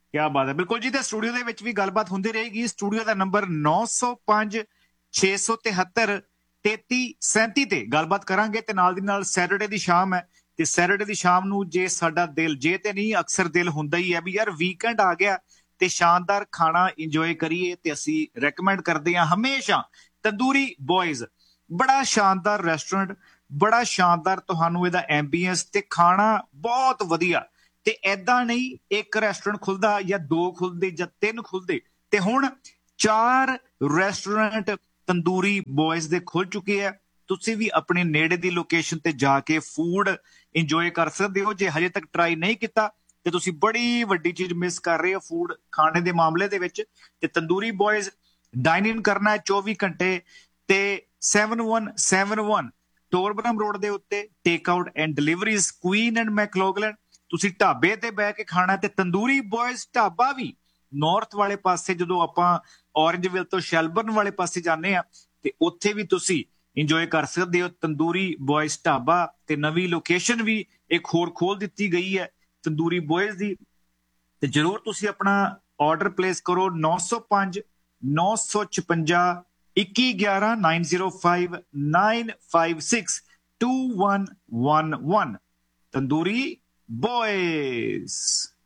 क्या बात है, बिल्कुल जी। तो स्टूडियो ਦੇ ਵਿੱਚ ਵੀ ਗੱਲਬਾਤ ਹੁੰਦੀ ਰਹੇਗੀ। ਸਟੂਡੀਓ ਦਾ ਨੰਬਰ 905 673 3337 ਤੇ ਗੱਲਬਾਤ ਕਰਾਂਗੇ। ਤੇ ਨਾਲ ਦੀ ਨਾਲ ਸੈਟਰਡੇ ਦੀ ਸ਼ਾਮ ਹੈ, ਤੇ ਸੈਟਰਡੇ ਦੀ ਸ਼ਾਮ ਨੂੰ ਜੇ ਸਾਡਾ ਦਿਲ, ਜੇ ਤੇ ਨਹੀਂ ਅਕਸਰ ਦਿਲ ਹੁੰਦਾ ਹੀ ਹੈ ਵੀ ਯਾਰ ਵੀਕਐਂਡ ਆ ਗਿਆ ਤੇ ਸ਼ਾਨਦਾਰ ਖਾਣਾ ਇੰਜੋਏ ਕਰੀਏ, ਤੇ ਅਸੀਂ ਰეკਮੈਂਡ ਕਰਦੇ ਹਾਂ ਹਮੇਸ਼ਾ ਤੰਦੂਰੀ ਬॉयਜ਼। ਬੜਾ ਸ਼ਾਨਦਾਰ ਰੈਸਟੋਰੈਂਟ, ਬੜਾ ਸ਼ਾਨਦਾਰ ਤੁਹਾਨੂੰ ਇਹਦਾ ਐਂਬੀਐਂਸ ਤੇ ਖਾਣਾ ਬਹੁਤ ਵਧੀਆ। ਤੇ ਐਦਾਂ ਨਹੀਂ ਇੱਕ ਰੈਸਟੋਰੈਂਟ ਖੁੱਲਦਾ ਜਾਂ ਦੋ ਖੁੱਲਦੇ ਜਾਂ ਤਿੰਨ ਖੁੱਲਦੇ, ਤੇ ਹੁਣ 4 ਰੈਸਟੋਰੈਂਟ ਤੰਦੂਰੀ ਬॉयਜ਼ ਦੇ ਖੁੱਲ ਚੁੱਕੇ ਆ। ਤੁਸੀਂ ਵੀ ਆਪਣੇ ਨੇੜੇ ਦੀ ਲੋਕੇਸ਼ਨ ਤੇ ਜਾ ਕੇ ਫੂਡ ਇੰਜੋਏ ਕਰ ਸਕਦੇ ਹੋ। ਜੇ ਹਜੇ ਤੱਕ ਟਰਾਈ ਨਹੀਂ ਕੀਤਾ ਤੇ ਤੁਸੀਂ ਬੜੀ ਵੱਡੀ ਚੀਜ਼ ਮਿਸ ਕਰ ਰਹੇ ਹੋ ਫੂਡ ਖਾਣੇ ਦੇ ਮਾਮਲੇ ਦੇ ਵਿੱਚ। ਤੇ ਤੰਦੂਰੀ ਬॉयਜ਼ ਡਾਈਨ ਇਨ ਕਰਨਾ ਹੈ 24 ਘੰਟੇ ਤੇ 7171 ਟੋਰਬਰਮ ਰੋਡ ਦੇ ਉੱਤੇ। Take out and deliveries Queen and ਮੈਕਲੋਗਲਨ। ਤੁਸੀਂ ਢਾਬੇ ਤੇ ਬਹਿ ਕੇ ਖਾਣਾ। ਤੇ ਤੰਦੂਰੀ ਬॉयਜ਼ ਢਾਬਾ ਵੀ ਨਾਰਥ ਵਾਲੇ ਪਾਸੇ, ਜਦੋਂ ਆਪਾਂ ਔਰੰਜਵਿਲ ਤੋਂ ਸ਼ੈਲਬਰਨ ਵਾਲੇ ਪਾਸੇ ਜਾਂਦੇ ਆ, ਤੇ ਉੱਥੇ ਵੀ ਤੁਸੀਂ ਇੰਜੋਏ ਕਰ ਸਕਦੇ ਹੋ ਤੰਦੂਰੀ ਬॉयਜ਼ ਢਾਬਾ। ਤੇ ਨਵੀਂ ਲੋਕੇਸ਼ਨ ਵੀ ਇੱਕ ਹੋਰ ਖੋਲ ਦਿੱਤੀ ਗਈ ਹੈ ਤੰਦੂਰੀ ਬॉयਜ਼ ਦੀ। ਤੇ ਜਰੂਰ ਤੁਸੀਂ ਆਪਣਾ ਆਰਡਰ ਪਲੇਸ ਕਰੋ 905 956 2111 905 956 2111 ਤੰਦੂਰੀ ਬॉयਜ਼।